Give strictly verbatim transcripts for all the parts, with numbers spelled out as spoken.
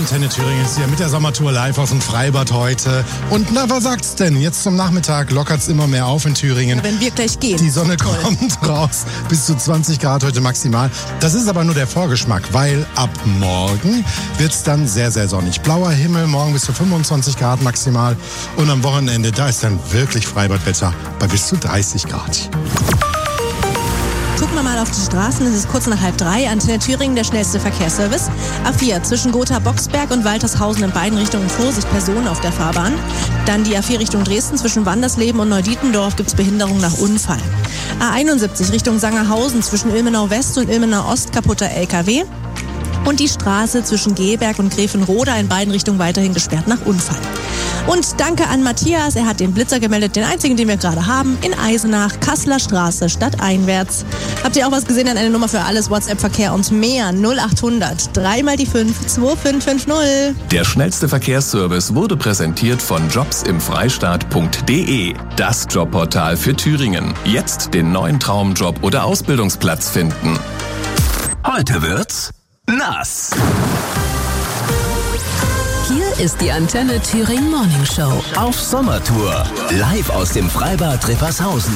Antenne Thüringen ist hier mit der Sommertour live aus dem Freibad heute. Und na, was sagt's denn? Jetzt zum Nachmittag lockert's immer mehr auf in Thüringen. Wenn wir gleich gehen. Die Sonne Toll. kommt raus, bis zu zwanzig Grad heute maximal. Das ist aber nur der Vorgeschmack, weil ab morgen wird's dann sehr, sehr sonnig. Blauer Himmel, morgen bis zu fünfundzwanzig Grad maximal. Und am Wochenende, da ist dann wirklich Freibadwetter bei bis zu dreißig Grad. Gucken wir mal auf die Straßen. Es ist kurz nach halb drei. Antenne Thüringen, der schnellste Verkehrsservice. A vier zwischen Gotha-Boxberg und Waltershausen in beiden Richtungen Vorsicht, Personen auf der Fahrbahn. Dann die A vier Richtung Dresden zwischen Wandersleben und Neudietendorf gibt es Behinderung nach Unfall. A einundsiebzig Richtung Sangerhausen zwischen Ilmenau West und Ilmenau Ost kaputter L K W. Und die Straße zwischen Geberg und Gräfenroda in beiden Richtungen weiterhin gesperrt nach Unfall. Und danke an Matthias, er hat den Blitzer gemeldet, den einzigen, den wir gerade haben, in Eisenach, Kasseler Straße, stadteinwärts. Habt ihr auch was gesehen an eine Nummer für alles, WhatsApp-Verkehr und mehr? null achthundert, drei mal die fünf, zwei fünf fünf null. Der schnellste Verkehrsservice wurde präsentiert von jobs im freistaat punkt de. Das Jobportal für Thüringen. Jetzt den neuen Traumjob oder Ausbildungsplatz finden. Heute wird's nass. Hier ist die Antenne Thüringen Morning Show. Auf Sommertour. Live aus dem Freibad Rippershausen.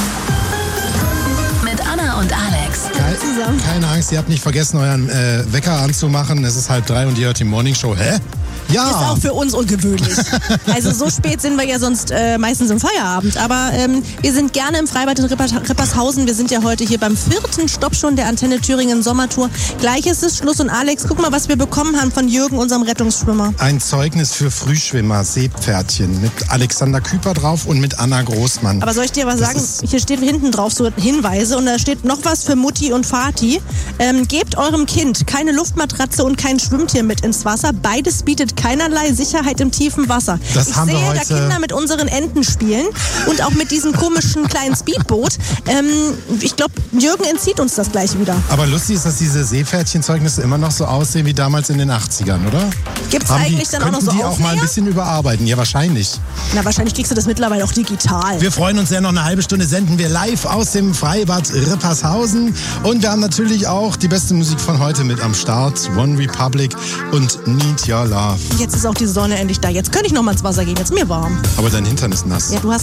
Mit Anna und Alex. Keine, keine Angst, ihr habt nicht vergessen, euren äh, Wecker anzumachen. Es ist halb drei und ihr hört die Morning Show. Hä? Ja. Ist auch für uns ungewöhnlich. Also so spät sind wir ja sonst äh, meistens im Feierabend. Aber ähm, wir sind gerne im Freibad in Ripper, Rippershausen. Wir sind ja heute hier beim vierten Stopp schon der Antenne Thüringen Sommertour. Gleich ist es Schluss. Und Alex, guck mal, was wir bekommen haben von Jürgen, unserem Rettungsschwimmer. Ein Zeugnis für Frühschwimmer, Seepferdchen, mit Alexander Küper drauf und mit Anna Großmann. Aber soll ich dir was Das sagen? ist- Hier steht hinten drauf so Hinweise und da steht noch was für Mutti und Vati. Ähm, gebt eurem Kind keine Luftmatratze und kein Schwimmtier mit ins Wasser. Beides bietet keinerlei Sicherheit im tiefen Wasser. Das ich haben wir sehe heute- da Kinder mit unseren Enten spielen und auch mit diesem komischen kleinen Speedboot. Ähm, ich glaube, Jürgen entzieht uns das gleich wieder. Aber lustig ist, dass diese Seepferdchenzeugnisse immer noch so aussehen wie damals in den achtzigern, oder? Gibt's Haben eigentlich die, dann auch noch so könnten die auch mal ein Aufnäher? bisschen überarbeiten? Ja, wahrscheinlich. Na, wahrscheinlich kriegst du das mittlerweile auch digital. Wir freuen uns sehr, noch eine halbe Stunde senden wir live aus dem Freibad Rippershausen. Und wir haben natürlich auch die beste Musik von heute mit am Start. One Republic und Need Your Love. Jetzt ist auch die Sonne endlich da. Jetzt könnte ich noch mal ins Wasser gehen. Jetzt ist mir warm. Aber dein Hintern ist nass. Ja, du hast